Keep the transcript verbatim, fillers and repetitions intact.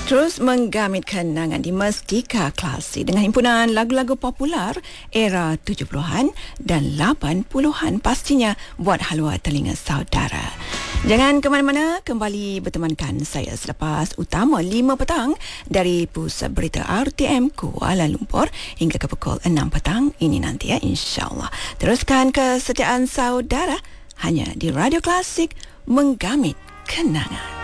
Terus menggamit kenangan di Mestika Klasik dengan himpunan lagu-lagu popular era tujuh puluhan dan lapan puluhan pastinya buat halua telinga saudara. Jangan ke mana-mana, kembali bertemankan saya selepas utama lima petang dari Pusat Berita R T M Kuala Lumpur hingga ke pukul enam petang ini nanti ya, insyaAllah. Teruskan kesetiaan saudara hanya di Radio Klasik, menggamit kenangan.